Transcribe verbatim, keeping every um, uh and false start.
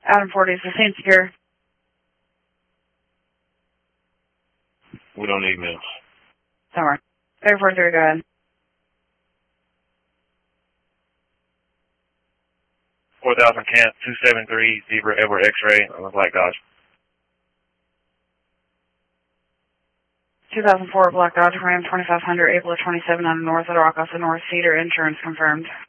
Adam forty, is the scene secure? We don't need emails. Don't worry. Air forty-three, go ahead. four thousand Camp, two seven three, Zebra Edward X-ray on the Black Dodge. two thousand four Black Dodge Ram twenty-five hundred, April twenty-seven on the North at Arkansas North Cedar, insurance confirmed.